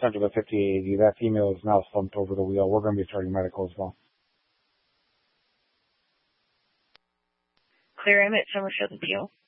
sent her the 5080. That female is now slumped over the wheel. We're going to be starting medical as well. Clear Emmett, Summerfield Appeal.